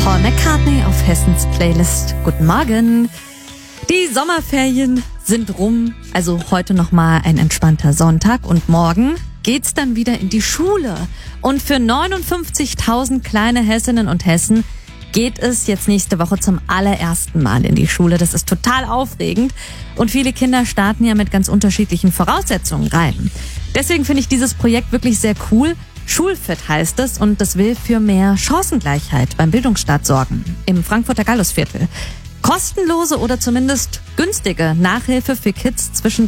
Paul McCartney auf Hessens Playlist. Guten Morgen. Die Sommerferien sind rum, also heute nochmal ein entspannter Sonntag und morgen geht's dann wieder in die Schule. Und für 59.000 kleine Hessinnen und Hessen geht es jetzt nächste Woche zum allerersten Mal in die Schule. Das ist total aufregend und viele Kinder starten ja mit ganz unterschiedlichen Voraussetzungen rein. Deswegen finde ich dieses Projekt wirklich sehr cool. Schulfit heißt es und das will für mehr Chancengleichheit beim Bildungsstart sorgen. Im Frankfurter Gallusviertel. Kostenlose oder zumindest günstige Nachhilfe für Kids zwischen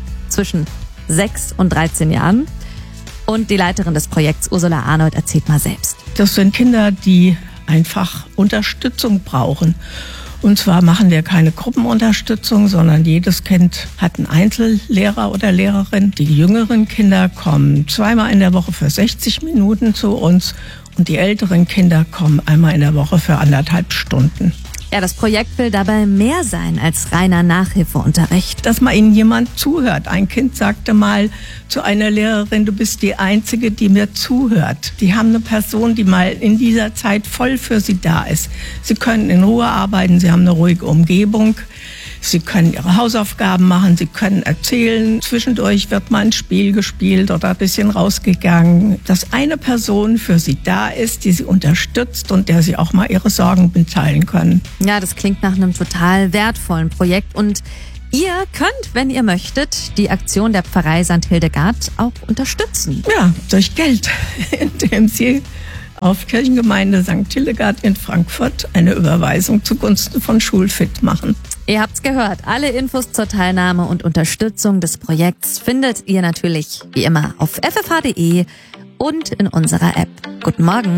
6 und 13 Jahren. Und die Leiterin des Projekts, Ursula Arnold, erzählt mal selbst. Das sind Kinder, die einfach Unterstützung brauchen. Und zwar machen wir keine Gruppenunterstützung, sondern jedes Kind hat einen Einzellehrer oder Lehrerin. Die jüngeren Kinder kommen zweimal in der Woche für 60 Minuten zu uns und die älteren Kinder kommen einmal in der Woche für 1,5 Stunden. Ja, das Projekt will dabei mehr sein als reiner Nachhilfeunterricht. Dass mal ihnen jemand zuhört. Ein Kind sagte mal zu einer Lehrerin, du bist die Einzige, die mir zuhört. Die haben eine Person, die mal in dieser Zeit voll für sie da ist. Sie können in Ruhe arbeiten, sie haben eine ruhige Umgebung. Sie können ihre Hausaufgaben machen, sie können erzählen. Zwischendurch wird mal ein Spiel gespielt oder ein bisschen rausgegangen. Dass eine Person für sie da ist, die sie unterstützt und der sie auch mal ihre Sorgen mitteilen können. Ja, das klingt nach einem total wertvollen Projekt und ihr könnt, wenn ihr möchtet, die Aktion der Pfarrei St. Hildegard auch unterstützen. Ja, durch Geld, indem sie auf Kirchengemeinde St. Hildegard in Frankfurt eine Überweisung zugunsten von Schulfit machen. Ihr habt's gehört. Alle Infos zur Teilnahme und Unterstützung des Projekts findet ihr natürlich wie immer auf ffh.de und in unserer App. Guten Morgen.